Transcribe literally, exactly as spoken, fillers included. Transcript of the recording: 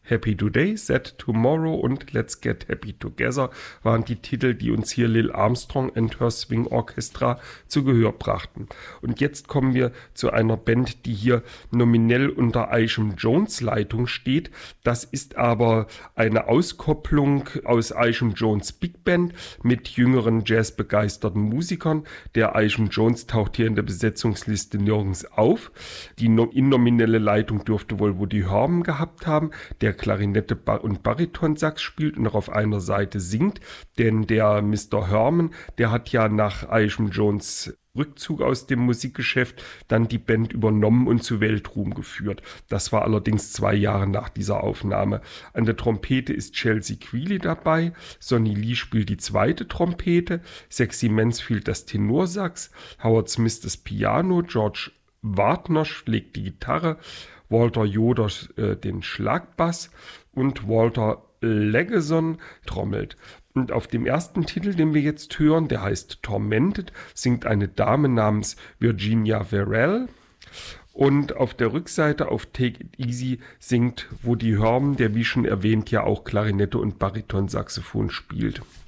Happy Today, Sad Tomorrow und Let's Get Happy Together waren die Titel, die uns hier Lil Armstrong and Her Swing Orchestra zu Gehör brachten. Und jetzt kommen wir zu einer Band, die hier nominell unter Isham Jones Leitung steht. Das ist aber eine Auskopplung aus Isham Jones Big Band mit jüngeren jazzbegeisterten Musikern. Der Isham Jones taucht hier in der Besetzungsliste nirgends auf. Die innominelle Leitung dürfte wohl Woody Herman gehabt haben, der Klarinette und Baritonsax spielt und noch auf einer Seite singt, denn der Mister Herman, der hat ja nach Isham Jones Rückzug aus dem Musikgeschäft dann die Band übernommen und zu Weltruhm geführt. Das war allerdings zwei Jahre nach dieser Aufnahme. An der Trompete ist Chelsea Quealy dabei, Sonny Lee spielt die zweite Trompete, Sexy Mansfield das Tenorsax, Howard Smith das Piano, George Wagner schlägt die Gitarre, Walter Yoder äh, den Schlagbass und Walter Legeson trommelt. Und auf dem ersten Titel, den wir jetzt hören, der heißt Tormented, singt eine Dame namens Virginia Verrell. Und auf der Rückseite auf Take It Easy singt Woody Herman, der wie schon erwähnt ja auch Klarinette und Baritonsaxophon spielt.